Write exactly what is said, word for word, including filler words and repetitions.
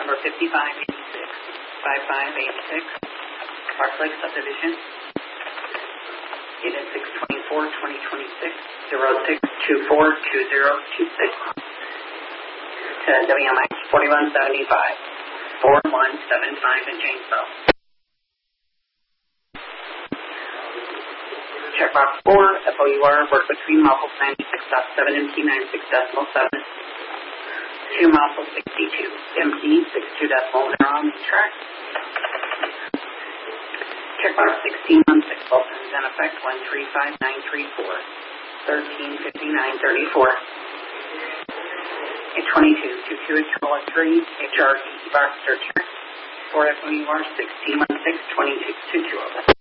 number fifty-five eighty-six, fifty-five eighty-six, Park Lake Subdivision. It is six twenty-four twenty twenty-six, zero six two four two zero two six. To W M X forty-one seventy-five, four one seven five in Janesville. Checkbox four, F O U R, work between muffles ninety-six point seven and T ninety-six point seven. two muffles sixty-two, M P sixty-two decimal, they're on the track. Checkbox sixteen on six volts is in effect, one three five nine three four, thirteen fifty-nine thirty-four. A twenty-two, two two eight three, H R E, box searcher, four F O U R sixteen one six twenty-two two two.